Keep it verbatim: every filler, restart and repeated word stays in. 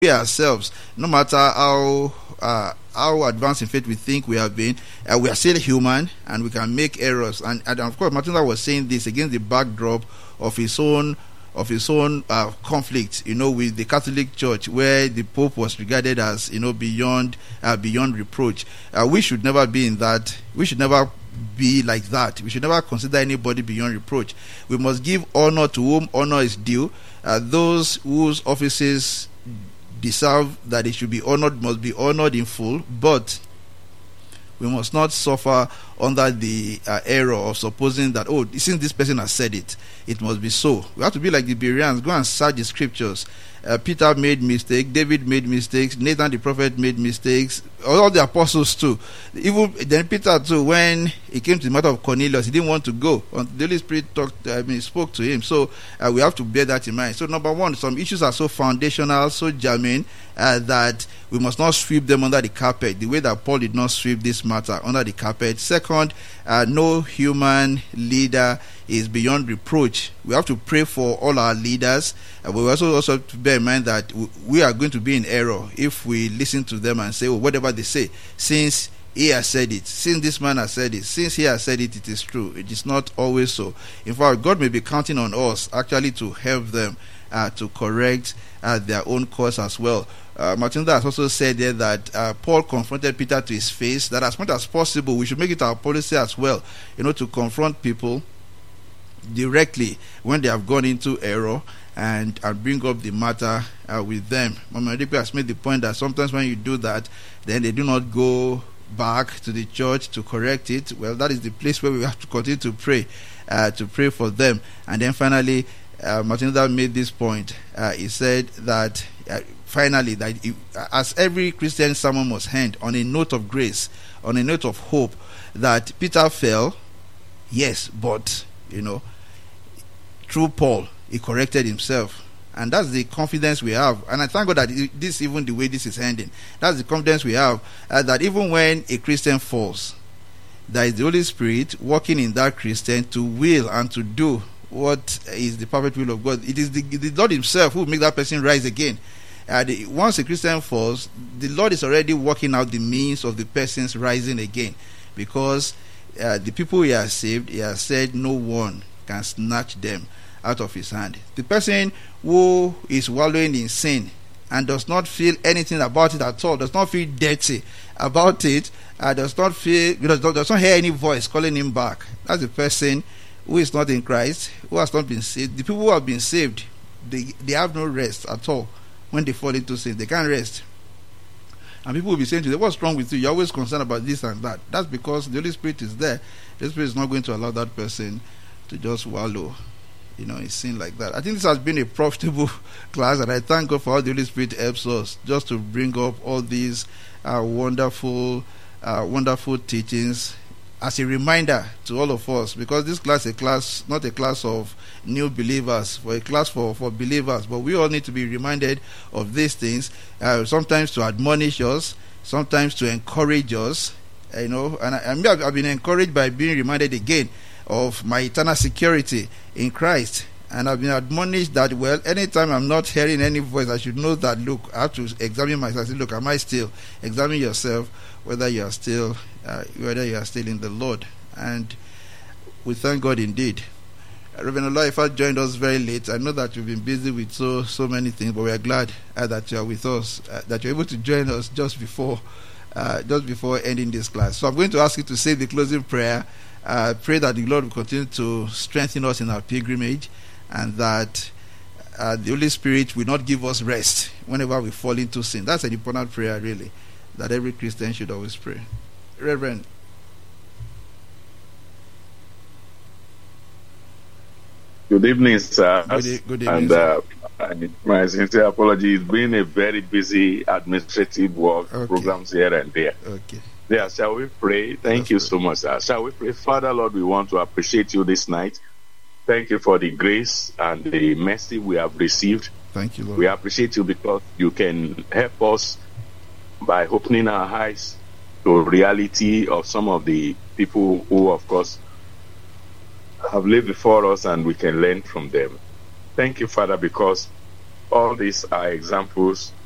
we ourselves, no matter how uh, how advanced in faith we think we have been, uh, we are still human and we can make errors. And, and of course, Martin Luther was saying this against the backdrop of his own of his own uh, conflict, you know, with the Catholic Church, where the Pope was regarded as, you know, beyond uh, beyond reproach. Uh, we should never be in that. We should never be like that. We should never consider anybody beyond reproach. We must give honor to whom honor is due. Uh, those whose offices deserve that they should be honored must be honored in full, but we must not suffer under the uh, error of supposing that, oh, since this person has said it, it must be so. We have to be like the Bereans. Go and search the scriptures. Uh, Peter made mistakes, David made mistakes, Nathan the prophet made mistakes, all the apostles too. Even then, Peter too, when it came to the matter of Cornelius, he didn't want to go. The Holy Spirit talked, I mean, spoke to him. So uh, we have to bear that in mind. So number one, some issues are so foundational, so germane, uh, that we must not sweep them under the carpet, the way that Paul did not sweep this matter under the carpet. Second, uh, no human leader is beyond reproach. We have to pray for all our leaders. Uh, we also also have to bear in mind that we are going to be in error if we listen to them and say, oh, whatever they say, since he has said it, since this man has said it, since he has said it, it is true. It is not always so. In fact, God may be counting on us actually to help them uh, to correct uh, their own course as well. Uh, Martin Luther has also said there that uh, Paul confronted Peter to his face, that as much as possible we should make it our policy as well, you know, to confront people directly when they have gone into error, and, and bring up the matter uh, with them. Mama Adipe has made the point that sometimes when you do that, then they do not go back to the church to correct it. Well, that is the place where we have to continue to pray, uh, to pray for them. And then finally, uh, Martin Luther made this point. Uh, he said that uh, finally, that it, as every Christian sermon must end on a note of grace, on a note of hope, that Peter fell, yes, but, you know, through Paul, he corrected himself. And that's the confidence we have. And I thank God that this, even the way this is ending, that's the confidence we have, uh, that even when a Christian falls, there is the Holy Spirit working in that Christian to will and to do what is the perfect will of God. It is the, the Lord himself who will make that person rise again. Uh, the, once a Christian falls, the Lord is already working out the means of the person's rising again, because uh, the people he has saved, he has said no one can snatch them out of his hand. The person who is wallowing in sin and does not feel anything about it at all, does not feel dirty about it, uh, does not feel, does, does not hear any voice calling him back, that's the person who is not in Christ, who has not been saved. The people who have been saved, they, they have no rest at all when they fall into sin. They can't rest. And people will be saying to them, what's wrong with you? You're always concerned about this and that. That's because the Holy Spirit is there. The Holy Spirit is not going to allow that person to just wallow, you know, in sin like that. I think this has been a profitable class, and I thank God for how the Holy Spirit helps us just to bring up all these uh, wonderful, uh, wonderful teachings as a reminder to all of us, because this class is a class, not a class of new believers, but a class for, for believers. But we all need to be reminded of these things, uh, sometimes to admonish us, sometimes to encourage us, you know. And I, I mean, I've been encouraged by being reminded again of my eternal security in Christ. And I've been admonished that, well, anytime I'm not hearing any voice, I should know that, look, I have to examine myself. Say, look, am I still? Examine yourself whether you are still, uh, whether you are still in the Lord. And we thank God indeed. Uh, Reverend Olaifa joined us very late. I know that you've been busy with so so many things, but we are glad uh, that you are with us, uh, that you're able to join us just before, uh, just before ending this class. So I'm going to ask you to say the closing prayer. Uh, pray that the Lord will continue to strengthen us in our pilgrimage, and that uh, the Holy Spirit will not give us rest whenever we fall into sin. That's an important prayer, really, that every Christian should always pray. Reverend. Good evening, sir. Good, e- good evening, and sir. Uh, my sincere apology. It's been a very busy administrative work, Okay. programs here and there. Okay. Yeah, shall we pray? Thank Let's you pray. so much, sir. Shall we pray? Father, Lord, we want to appreciate you this night. Thank you for the grace and the mercy we have received. Thank you, Lord. We appreciate you because you can help us by opening our eyes to reality of some of the people who, of course, have lived before us, and we can learn from them. Thank you, Father, because all these are examples